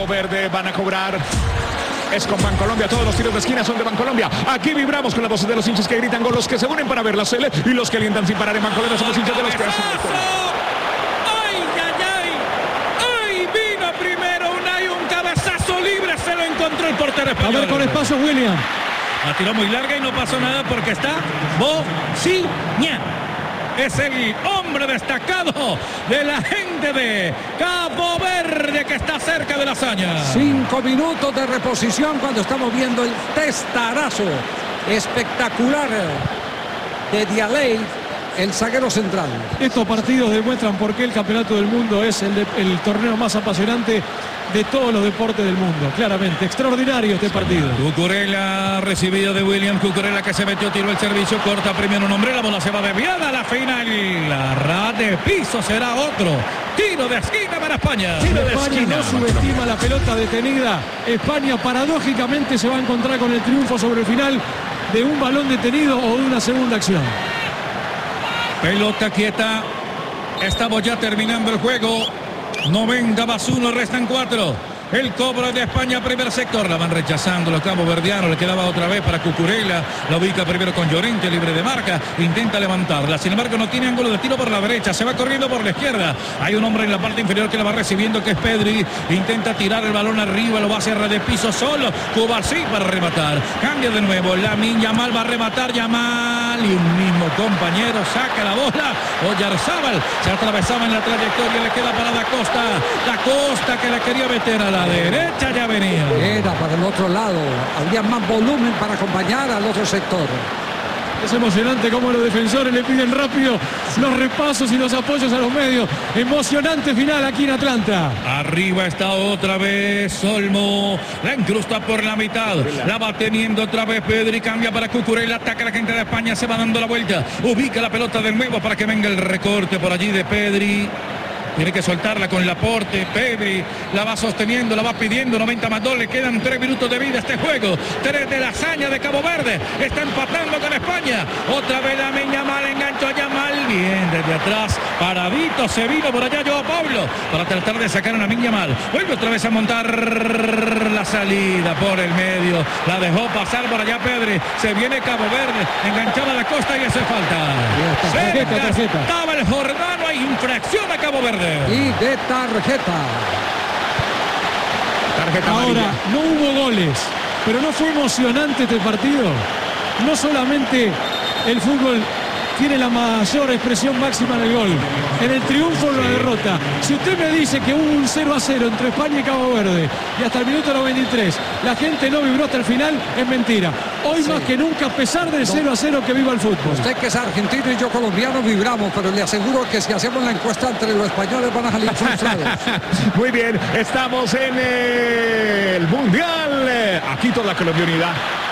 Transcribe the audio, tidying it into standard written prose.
Cabo Verde van a cobrar. Es con Bancolombia, todos los tiros de esquina son de Bancolombia. Aquí vibramos con las voces de los hinchas que gritan, con los que se unen para ver la Sele y los que alientan sin parar en Bancolombia. Somos hinchas de los que hacen el gol. Se lo encontró el portero español. A ver con espacio William. La tiró muy larga y no pasó nada porque está Bociña. Es el hombre destacado de la gente de Cabo Verde que está cerca de la hazaña. 5 minutos de reposición cuando estamos viendo el testarazo espectacular de Dialey, el zaguero central. Estos partidos demuestran por qué el campeonato del mundo es el torneo más apasionante de todos los deportes del mundo. Claramente, extraordinario este partido. Cucurella recibido de William. Cucurella que se metió, tiró el servicio, corta primero un hombre, la bola se va desviada a la final. La ras de piso será otro. Tiro de esquina para España. España no subestima la pelota detenida. España paradójicamente se va a encontrar con el triunfo sobre el final de un balón detenido o de una segunda acción. Pelota quieta. Estamos ya terminando el juego. 90+1, restan 4. El cobro de España, primer sector. La van rechazando los caboverdianos. Le quedaba otra vez para Cucurella. La ubica primero con Llorente, libre de marca. Intenta levantarla. Sin embargo, no tiene ángulo de tiro por la derecha. Se va corriendo por la izquierda. Hay un hombre en la parte inferior que la va recibiendo, que es Pedri. Intenta tirar el balón arriba. Lo va a hacer de piso solo. Cubarsí para rematar. Cambia de nuevo. Lamine Yamal va a rematar. Yamal y un mismo compañero saca la bola. Oyarzábal se atravesaba en la trayectoria. Le queda para Da Costa. Da Costa que la quería meter a la derecha, ya venía. Era para el otro lado. Había más volumen para acompañar al otro sector. Es emocionante cómo los defensores le piden rápido los repasos y los apoyos a los medios. Emocionante final aquí en Atlanta. Arriba está otra vez Olmo. La incrusta por la mitad. La va teniendo otra vez Pedri. Cambia para Cucurella. Ataca a la gente de España. Se va dando la vuelta. Ubica la pelota de nuevo para que venga el recorte por allí de Pedri. Tiene que soltarla con Laporte. Pedri la va sosteniendo, la va pidiendo. 90+2, le quedan 3 minutos de vida a este juego. 3 de la hazaña de Cabo Verde. Está empatando con España. Otra vez Lamine Yamal, enganchó a Yamal. Bien, desde atrás, paradito, se vino por allá Joao Paulo para tratar de sacar a Lamine Yamal. Vuelve otra vez a montar la salida por el medio. La dejó pasar por allá Pedri. Se viene Cabo Verde, enganchaba a la costa y hace falta. Tarjeta. Estaba el Jordano, hay infracción a Cabo Verde. Y de tarjeta. Ahora, no hubo goles, pero no fue emocionante este partido. No solamente el fútbol tiene la mayor expresión máxima en el gol, en el triunfo o la derrota. Si usted me dice que hubo un 0-0 entre España y Cabo Verde y hasta el minuto 93 la gente no vibró hasta el final, es mentira. Hoy más que nunca, a pesar del 0-0, que viva el fútbol. Usted que es argentino y yo colombiano vibramos, pero le aseguro que si hacemos la encuesta entre los españoles van a salir frustrados. Muy bien, estamos en el Mundial. Aquí toda la colombianidad.